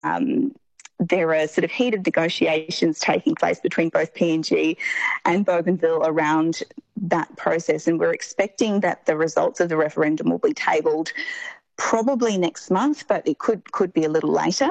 there are sort of heated negotiations taking place between both PNG and Bougainville around that process, and we're expecting that the results of the referendum will be tabled probably next month, but it could be a little later.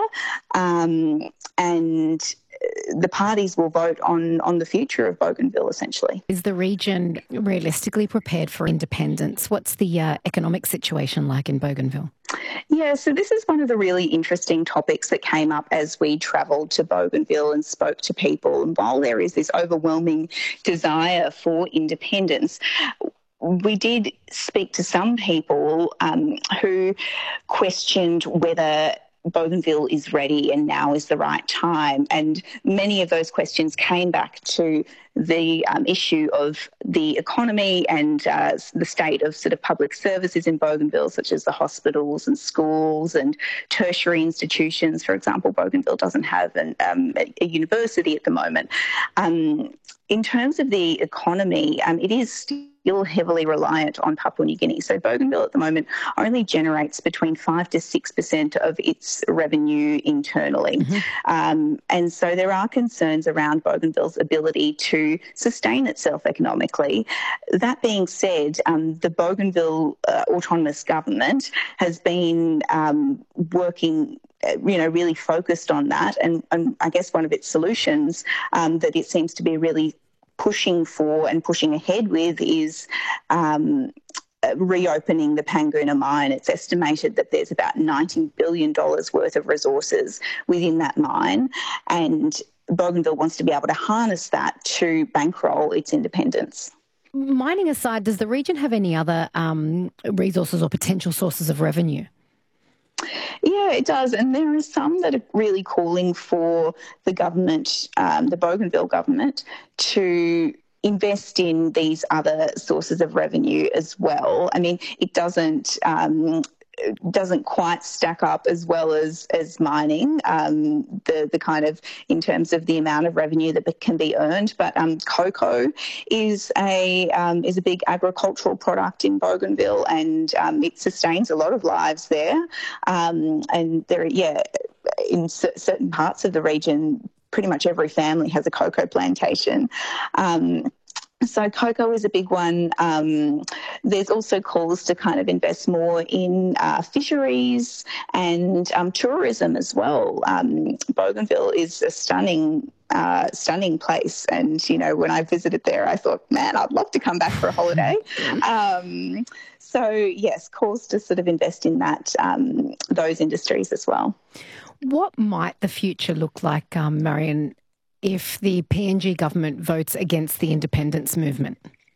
And the parties will vote on the future of Bougainville, essentially. Is the region realistically prepared for independence? What's the economic situation like in Bougainville? Yeah, so this is one of the really interesting topics that came up as we travelled to Bougainville and spoke to people. And while there is this overwhelming desire for independence, we did speak to some people who questioned whether Bougainville is ready and now is the right time. And many of those questions came back to the issue of the economy and the state of sort of public services in Bougainville, such as the hospitals and schools and tertiary institutions. For example, Bougainville doesn't have a university at the moment. In terms of the economy, it is still heavily reliant on Papua New Guinea. So Bougainville at the moment only generates between 5 to 6% of its revenue internally. Mm-hmm. And so there are concerns around Bougainville's ability to sustain itself economically. That being said, the Bougainville autonomous government has been working really focused on that. And I guess one of its solutions that it seems to be really pushing for and pushing ahead with is reopening the Panguna mine. It's estimated that there's about $90 billion worth of resources within that mine, and Bougainville wants to be able to harness that to bankroll its independence. Mining aside, does the region have any other resources or potential sources of revenue? Yeah, it does. And there are some that are really calling for the government, the Bougainville government, to invest in these other sources of revenue as well. I mean, it doesn't quite stack up as well as mining, the kind of in terms of the amount of revenue that can be earned. But cocoa is a big agricultural product in Bougainville, and it sustains a lot of lives there. And there, in certain parts of the region, pretty much every family has a cocoa plantation. So cocoa is a big one. There's also calls to kind of invest more in fisheries and tourism as well. Bougainville is a stunning place, and when I visited there, I thought, man, I'd love to come back for a holiday. So yes, calls to sort of invest in that those industries as well. What might the future look like, Marion, if the PNG government votes against the independence movement?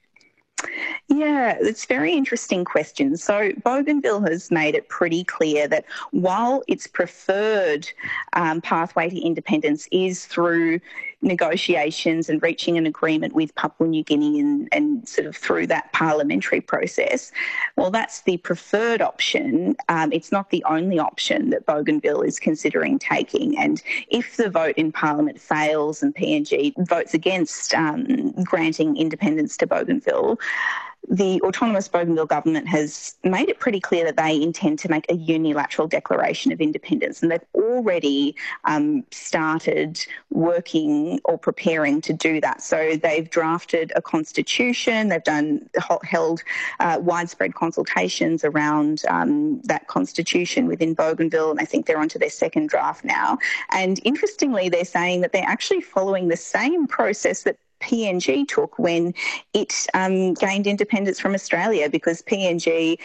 Yeah, it's a very interesting question. So Bougainville has made it pretty clear that while its preferred pathway to independence is through negotiations and reaching an agreement with Papua New Guinea and sort of through that parliamentary process, well, that's the preferred option. It's not the only option that Bougainville is considering taking. And if the vote in Parliament fails and PNG votes against granting independence to Bougainville, the autonomous Bougainville government has made it pretty clear that they intend to make a unilateral declaration of independence, and they've already started working or preparing to do that. So they've drafted a constitution, they've held widespread consultations around that constitution within Bougainville, and I think they're onto their second draft now. And interestingly, they're saying that they're actually following the same process that PNG took when it gained independence from Australia, because PNG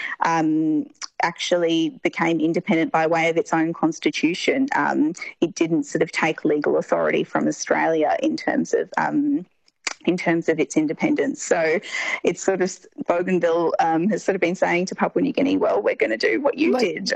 actually became independent by way of its own constitution. It didn't sort of take legal authority from Australia in terms of its independence. So it's sort of Bougainville has sort of been saying to Papua New Guinea, well, we're going to do what you did.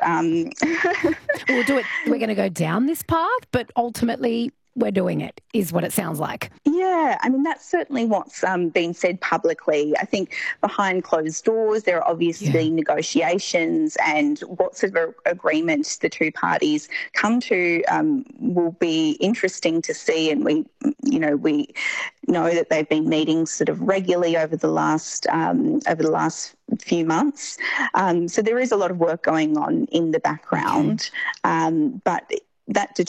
We'll do it. We're going to go down this path, but ultimately we're doing it, is what it sounds like. Yeah, I mean, that's certainly what's been said publicly. I think behind closed doors, there are obviously negotiations, and what sort of agreement the two parties come to will be interesting to see. And we know that they've been meeting sort of regularly over the last few months. So there is a lot of work going on in the background, but that